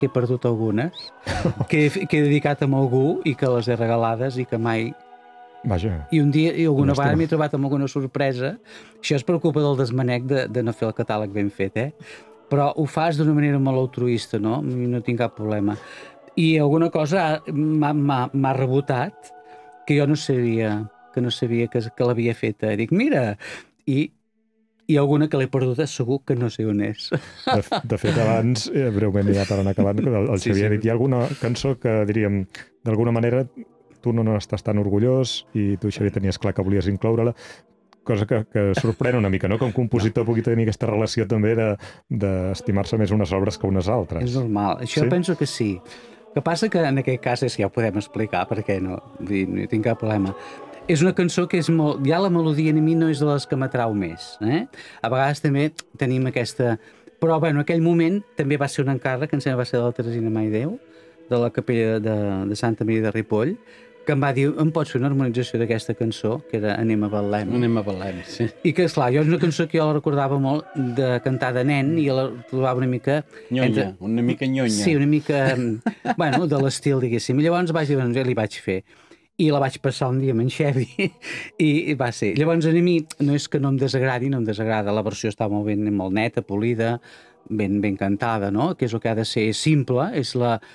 que he perdut algunes, que he dedicat a algú i que les he regalades i que mai... Vaja. I un dia, i alguna vegada m'he trobat amb alguna sorpresa. Això és per culpa del desmanec de no fer el catàleg ben fet, Però ho fas d'una manera molt altruista, no? No tinc cap problema. I alguna cosa m'ha rebotat que jo no sabia que l'havia feta. Dic, mira! I alguna que l'he perduda segur que no sé on és. De fet, abans, breument ja per anar acabant, el Xavier ha dit, hi ha alguna cançó que, diríem, d'alguna manera tu no n'estàs tan orgullós i tu, Xavier, tenies clar que volies incloure-la, cosa que sorprèn una mica, no? Que un compositor pugui tenir aquesta relació també d'estimar-se més unes obres que unes altres. És normal. Això penso que sí. El que passa que en aquest cas és que ja ho podem explicar, perquè no tinc cap problema. És una cançó que és molt... Ja la melodia a mi no és de les que m'atrau més. A vegades també tenim aquesta... Però, bueno, en aquell moment també va ser un encàrrec, que em sembla va ser de la Teresina Maideu, de la capella de Santa Maria de Ripoll, que em va dir, em pots fer una harmonització d'aquesta cançó, que era Anem a Betlem. Anem a Betlem, sí. I que, esclar, jo és una cançó que jo la recordava molt de cantar de nen i la trobava una mica... Nyonya, una mica nyonya. Sí, una mica, bueno, de l'estil, diguéssim. I llavors li vaig fer. I la vaig passar un dia amb en Xevi i va ser. Llavors, a mi no és que no em desagradi, no em desagrada. La versió està molt ben, molt neta, polida, ben cantada, no? Que és el que ha de ser. És simple, és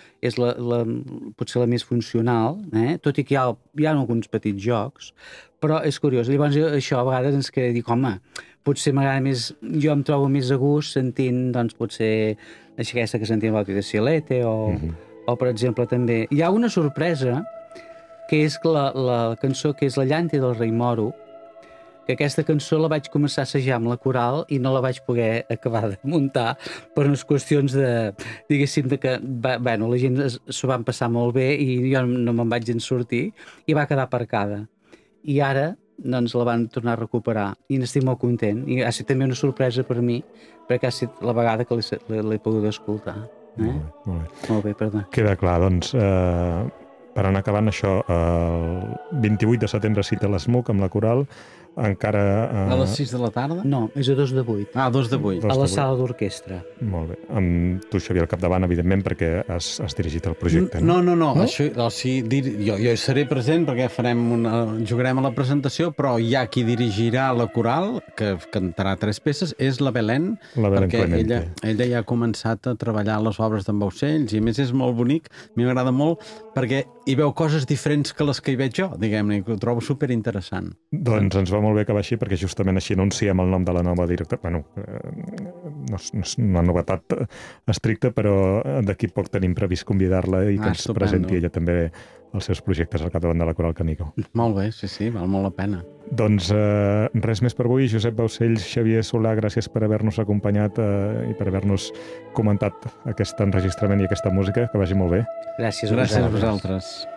potser la més funcional, tot i que hi ha alguns petits jocs, però és curiós. Llavors això a vegades ens queda dir, home, potser m'agrada més, jo em trobo més a gust sentint, doncs, potser aquesta que sentim l'Auti de Silete o, per exemple, també... Hi ha una sorpresa, que és la cançó que és La llanta del rei Moro, que aquesta cançó la vaig començar a assajar amb la coral i no la vaig poder acabar de muntar per unes qüestions de, diguéssim, de que, bueno, la gent s'ho van passar molt bé i jo no me'n vaig en sortir i va quedar aparcada. I ara, doncs, la van tornar a recuperar i n'estic molt content. I ha estat també una sorpresa per mi, perquè ha estat la vegada que l'he pogut escoltar. Molt bé. Molt bé, perdó. Queda clar, doncs, per anar acabant això, el 28 de setembre cita l'SMUC amb la coral, encara... A les 6 de la tarda? No, és a 2 de 8. Ah, 2 de 8. A la sala d'orquestra. Molt bé. Amb tu, Xavier, al capdavant, evidentment, perquè has dirigit el projecte, no? No. Això, o sigui, jo hi seré present perquè jugarem a la presentació, però hi ha qui dirigirà la coral, que cantarà 3 peces, és la Belén, perquè ella ja ha començat a treballar les obres d'en Baucells, i a més és molt bonic, a mi m'agrada molt, perquè hi veu coses diferents que les que hi veig jo, diguem-ne, que ho trobo superinteressant. Doncs ens va molt bé que va així, perquè justament així anunciem el nom de la nova directora. Bueno, no és una novetat estricta, però d'aquí poc tenim previst convidar-la i que ens presenti ella també els seus projectes al capdavant de la Coral Canigó. Molt bé, sí, val molt la pena. Doncs res més per avui. Josep Baucells, Xavier Solà, gràcies per haver-nos acompanyat i per haver-nos comentat aquest enregistrament i aquesta música. Que vagi molt bé. Gràcies a vosaltres.